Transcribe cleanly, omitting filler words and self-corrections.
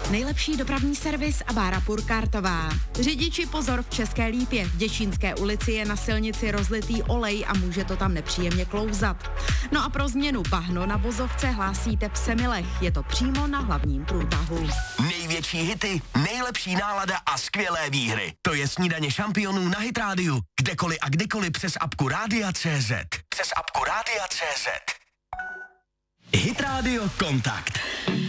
Nejlepší dopravní servis a Bára Purkartová. Řidiči pozor v České Lípě. V Děčínské ulici je na silnici rozlitý olej a může to tam nepříjemně klouzat. No a pro změnu bahno na vozovce hlásí Tep Semilech. Je to přímo na hlavním průtahu. Největší hity, nejlepší nálada a skvělé výhry. To je Snídaně šampionů na Hit Rádiu. Kdekoliv a kdykoliv přes apku Rádia.cz. Přes apku Rádia.cz. Hit Radio Kontakt.